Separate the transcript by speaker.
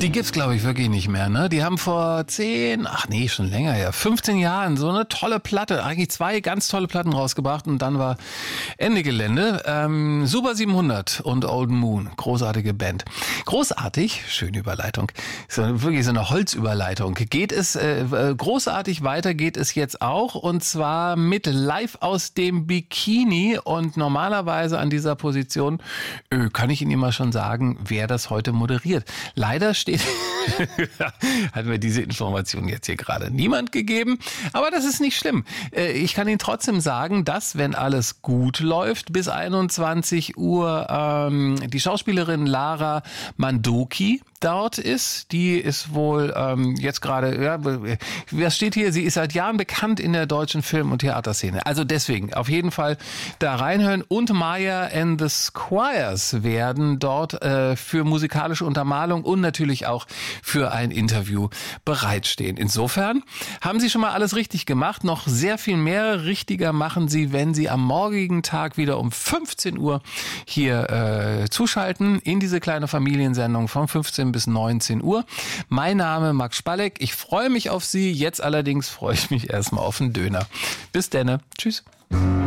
Speaker 1: Die gibt's, glaube ich, wirklich nicht mehr, ne? Die haben vor 15 Jahren so eine tolle Platte, eigentlich 2 ganz tolle Platten rausgebracht und dann war Ende Gelände. Super 700 und Old Moon, großartige Band. Großartig, schöne Überleitung, wirklich so eine Holzüberleitung. Großartig weiter geht es jetzt auch und zwar mit Live aus dem Bikini und normalerweise an dieser Position kann ich Ihnen immer schon sagen, wer das heute moderiert. Leider steht hat mir diese Information jetzt hier gerade niemand gegeben, aber das ist nicht schlimm. Ich kann Ihnen trotzdem sagen, dass, wenn alles gut läuft, bis 21 Uhr die Schauspielerin Lara Mandoki dort ist. Die ist wohl jetzt gerade, was steht hier? Sie ist seit Jahren bekannt in der deutschen Film- und Theaterszene. Also deswegen auf jeden Fall da reinhören. Und Maya and the Squires werden dort für musikalische Untermalung und natürlich auch für ein Interview bereitstehen. Insofern haben Sie schon mal alles richtig gemacht. Noch sehr viel mehr richtiger machen Sie, wenn Sie am morgigen Tag wieder um 15 Uhr hier zuschalten in diese kleine Familiensendung von 15 bis 19 Uhr. Mein Name Max Spalleck. Ich freue mich auf Sie. Jetzt allerdings freue ich mich erstmal auf einen Döner. Bis denne. Tschüss.